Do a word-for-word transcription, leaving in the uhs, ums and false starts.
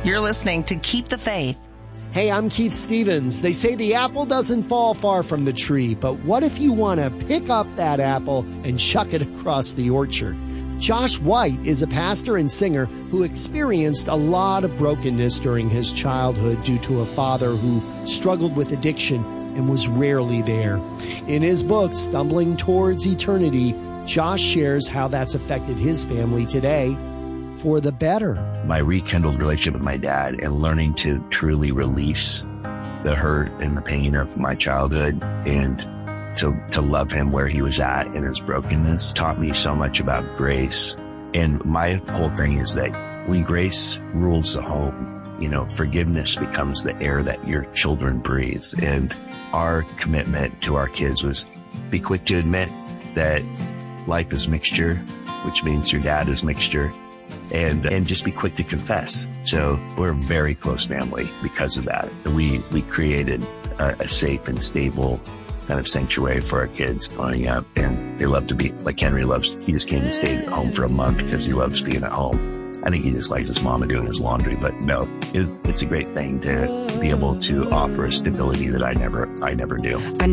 You're listening to Keep the Faith. Hey, I'm Keith Stevens. They say the apple doesn't fall far from the tree, but what if you want to pick up that apple and chuck it across the orchard? Josh White is a pastor and singer who experienced a lot of brokenness during his childhood due to a father who struggled with addiction and was rarely there. In his book, Stumbling Towards Eternity, Josh shares how that's affected his family today for the better. My rekindled relationship with my dad and learning to truly release the hurt and the pain of my childhood and to, to love him where he was at in his brokenness taught me so much about grace. And my whole thing is that when grace rules the home, you know, forgiveness becomes the air that your children breathe. And our commitment to our kids was be quick to admit that life is mixture, which means your dad is mixture. And, and just be quick to confess. So we're a very close family because of that. We, we created a, a safe and stable kind of sanctuary for our kids growing up. And they love to be, like Henry loves, he just came and stayed at home for a month because he loves being at home. I think he just likes his mama doing his laundry, but no, it, it's a great thing to be able to offer a stability that I never, I never do.